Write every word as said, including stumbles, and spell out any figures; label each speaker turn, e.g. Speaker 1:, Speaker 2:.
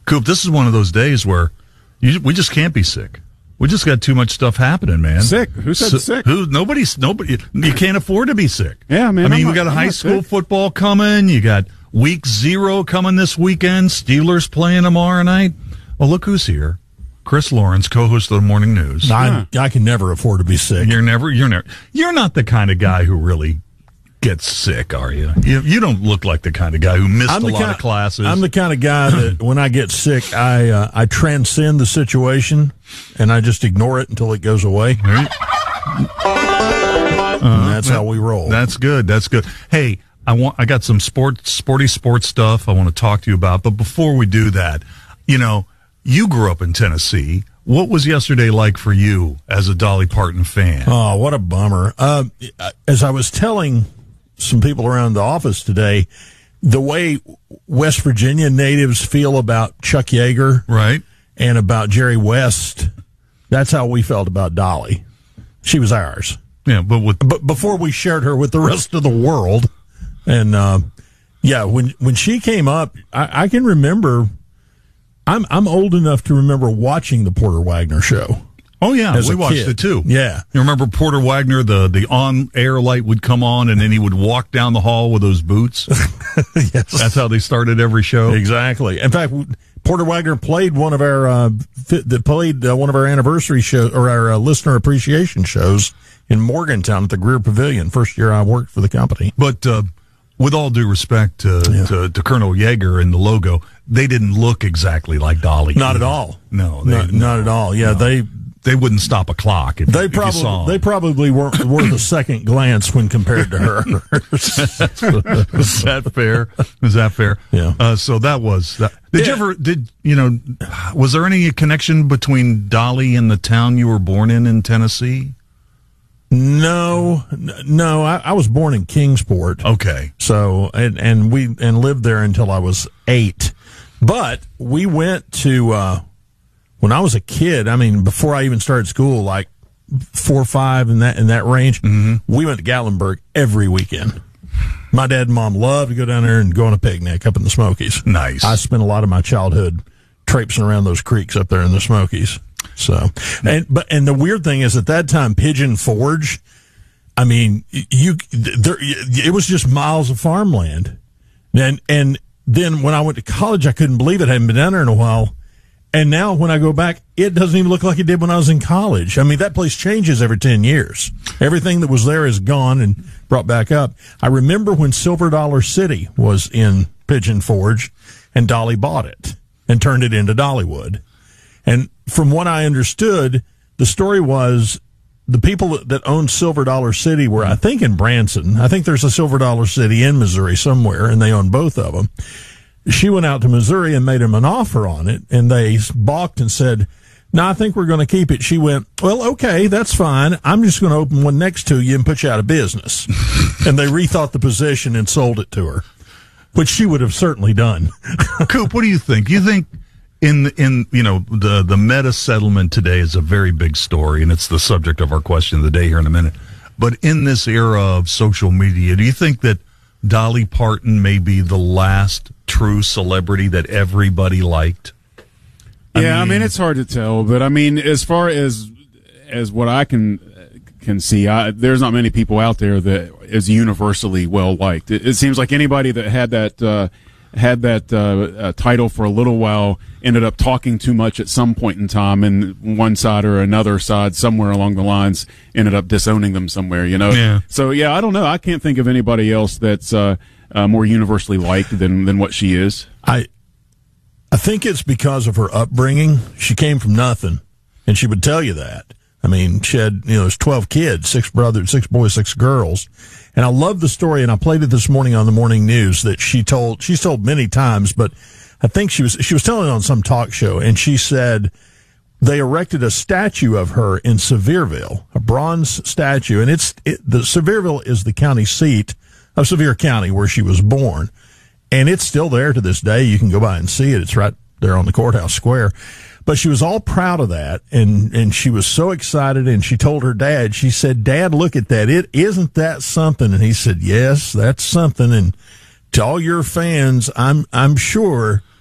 Speaker 1: Coop, this is one of those days where you, we just can't be sick. We just got too much stuff happening, man.
Speaker 2: Sick? Who said
Speaker 1: so,
Speaker 2: sick?
Speaker 1: Who? Nobody's. Nobody. You can't afford to be sick.
Speaker 2: Yeah, man.
Speaker 1: I mean,
Speaker 2: I'm
Speaker 1: we
Speaker 2: not,
Speaker 1: got a
Speaker 2: I'm
Speaker 1: high school sick. Football coming. You got week zero coming this weekend. Steelers playing tomorrow night. Well, look who's here. Chris Lawrence, co-host of the Morning News.
Speaker 3: I, I can never afford to be sick.
Speaker 1: You're never. You're never. You're not the kind of guy who really gets sick, are you? You, you don't look like the kind of guy who missed
Speaker 3: I'm
Speaker 1: a lot
Speaker 3: kind,
Speaker 1: of classes.
Speaker 3: I'm the kind of guy that when I get sick, I uh, I transcend the situation and I just ignore it until it goes away.
Speaker 1: Right.
Speaker 3: Uh, and that's that, how we roll.
Speaker 1: That's good. That's good. Hey, I want. I got some sport, sporty sports stuff I want to talk to you about. But before we do that, you know, you grew up in Tennessee. What was yesterday like for you as a Dolly Parton fan?
Speaker 3: Oh, what a bummer. Uh, as I was telling some people around the office today, the way West Virginia natives feel about Chuck Yeager,
Speaker 1: right,
Speaker 3: and about Jerry West, that's how we felt about Dolly. She was ours.
Speaker 1: Yeah, but with
Speaker 3: but before we shared her with the rest of the world, and uh, yeah, when when she came up, I, I can remember. I'm I'm old enough to remember watching the Porter Wagner show.
Speaker 1: Oh, yeah, we watched
Speaker 3: kid.
Speaker 1: it, too.
Speaker 3: Yeah.
Speaker 1: You remember Porter Wagner, the, the on-air light would come on, and then he would walk down the hall with those boots?
Speaker 3: Yes.
Speaker 1: That's how they started every show?
Speaker 3: Exactly. In fact, Porter Wagner played one of our uh, that played uh, one of our anniversary shows, or our uh, listener appreciation shows in Morgantown at the Greer Pavilion, first year I worked for the company.
Speaker 1: But uh, with all due respect to,
Speaker 3: yeah.
Speaker 1: to, to Colonel Yeager and the logo, they didn't look exactly like Dolly.
Speaker 3: Not either. At all.
Speaker 1: No. They,
Speaker 3: not,
Speaker 1: no.
Speaker 3: not at all. Yeah,
Speaker 1: no.
Speaker 3: they...
Speaker 1: They wouldn't stop a clock if,
Speaker 3: they
Speaker 1: if
Speaker 3: probably,
Speaker 1: you saw them.
Speaker 3: They probably weren't worth a second glance when compared to her.
Speaker 1: Is that fair? Is that fair?
Speaker 3: Yeah.
Speaker 1: Uh, so that was that. Did
Speaker 3: yeah.
Speaker 1: you ever, did, you know, was there any connection between Dolly and the town you were born in in Tennessee?
Speaker 3: No, no. I, I was born in Kingsport.
Speaker 1: Okay.
Speaker 3: So, and, and we, and lived there until I was eight. But we went to, uh, when I was a kid, I mean, before I even started school, like four or five in that in that range,
Speaker 1: mm-hmm.
Speaker 3: we went to Gatlinburg every weekend. My dad and mom loved to go down there and go on a picnic up in the Smokies.
Speaker 1: Nice.
Speaker 3: I spent a lot of my childhood traipsing around those creeks up there in the Smokies. So, and but and the weird thing is, at that time, Pigeon Forge, I mean, you there, it was just miles of farmland, and and then when I went to college, I couldn't believe it. I hadn't been down there in a while. And now when I go back, it doesn't even look like it did when I was in college. I mean, that place changes every ten years. Everything that was there is gone and brought back up. I remember when Silver Dollar City was in Pigeon Forge, and Dolly bought it and turned it into Dollywood. And from what I understood, the story was the people that, that owned Silver Dollar City were, I think, in Branson. I think there's a Silver Dollar City in Missouri somewhere, and they own both of them. She went out to Missouri and made him an offer on it, and they balked and said, no, I think we're going to keep it. She went, well, okay, that's fine. I'm just going to open one next to you and put you out of business. And they rethought the position and sold it to her, which she would have certainly done.
Speaker 1: Coop, what do you think? Do you think in, in you know, the, the meta settlement today is a very big story, and it's the subject of our question of the day here in a minute. But in this era of social media, do you think that Dolly Parton may be the last true celebrity that everybody liked?
Speaker 2: I yeah, mean, I mean, it's hard to tell, but I mean, as far as as what I can can see, I, there's not many people out there that is universally well liked. It, it seems like anybody that had that uh, had that uh, uh, title for a little while ended up talking too much at some point in time, and one side or another side somewhere along the lines ended up disowning them somewhere. You know,
Speaker 1: yeah.
Speaker 2: So yeah, I don't know. I can't think of anybody else that's uh, uh, more universally liked than than what she is.
Speaker 3: I. I think it's because of her upbringing. She came from nothing, and she would tell you that. I mean, she had, you know, there's twelve kids, six brothers, six boys, six girls. And I love the story, and I played it this morning on the morning news that she told, she's told many times, but I think she was, she was telling it on some talk show, and she said they erected a statue of her in Sevierville, a bronze statue, and it's, it, the Sevierville is the county seat of Sevier County where she was born. And it's still there to this day. You can go by and see it. It's right there on the courthouse square. But she was all proud of that, and, and she was so excited, and she told her dad, she said, Dad, look at that. It isn't that something? And he said, yes, that's something. And to all your fans, I'm I'm sure